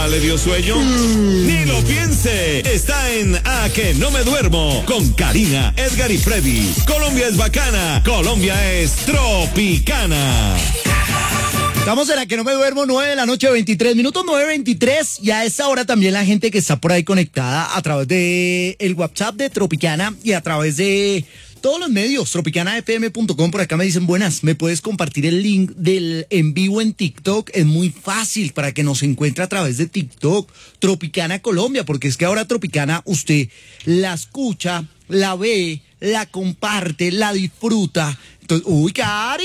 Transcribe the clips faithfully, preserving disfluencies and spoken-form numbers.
le dio sueño? Mm. Ni lo piense. Está en A que no me duermo con Karina, Edgar y Freddy. Colombia es bacana. Colombia es tropicana. Estamos en La que no me duermo, nueve de la noche, veintitrés minutos, nueve veintitrés. Y a esa hora también la gente que está por ahí conectada a través de el WhatsApp de Tropicana y a través de todos los medios, tropicana f m punto com. Por acá me dicen, buenas, ¿me puedes compartir el link del en vivo en TikTok? Es muy fácil para que nos encuentre a través de TikTok, Tropicana Colombia, porque es que ahora Tropicana usted la escucha, la ve, la comparte, la disfruta. Entonces, ¡uy, Cari!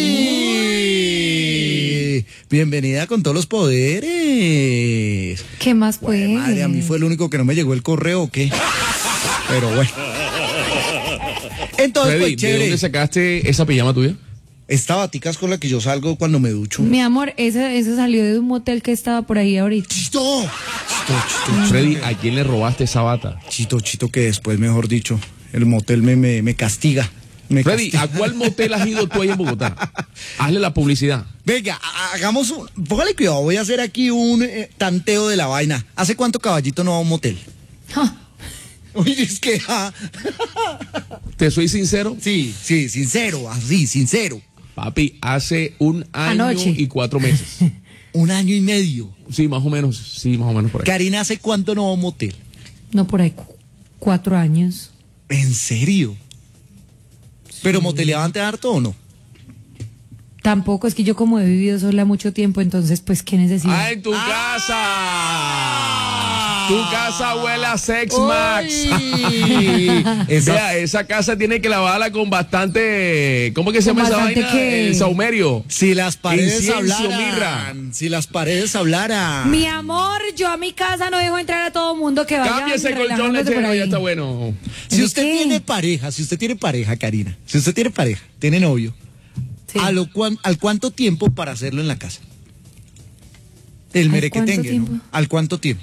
Uy. Bienvenida con todos los poderes. ¿Qué más pues? Madre, a mí fue el único que no me llegó el correo, ¿o qué? Pero bueno. Entonces, Freddy, pues, chévere. ¿de dónde sacaste esa pijama tuya? Esta batica es con la que yo salgo cuando me ducho. Mi amor, esa, esa salió de un motel que estaba por ahí ahorita. ¡Chito! Chito, chito. Freddy, ¿a quién le robaste esa bata? Chito, chito, que después, mejor dicho, el motel me, me, me castiga. Me Freddy, castiga. ¿a cuál motel has ido tú ahí en Bogotá? Hazle la publicidad. Venga, hagamos un... Póngale cuidado, voy a hacer aquí un eh, tanteo de la vaina. ¿Hace cuánto Caballito no va a un motel? Ja. Uy, es que... Ja. ¿Te soy sincero? Sí, sí, sincero, así, sincero. Papi, hace un año Anoche. y cuatro meses. Un año y medio. Sí, más o menos, sí, más o menos por ahí. Karina, ¿hace cuánto no va a un motel? No, por ahí cu- cuatro años. ¿En serio? ¿Pero moteleaban te harto o no? Tampoco, es que yo como he vivido sola mucho tiempo, entonces pues qué necesidad. ¡Ah, en tu casa! Tu casa huele a Sex Max. Esa- Vea, esa casa tiene que lavarla con bastante... ¿Cómo que se ¿Con llama esa bastante vaina? qué? El saumerio. Si las paredes Incienso, hablaran. mirra. Si las paredes hablaran. Mi amor, yo a mi casa no dejo entrar a todo mundo que vaya. Cambia ese colchón relajándose por lechero, ahí. ya está bueno. Si ¿De usted qué? tiene pareja, si usted tiene pareja, Karina, si usted tiene pareja, tiene novio, Sí. ¿a lo cuan- ¿al cuánto tiempo para hacerlo en la casa? El ¿Al merequetengue, cuánto ¿no? tiempo? ¿Al cuánto tiempo?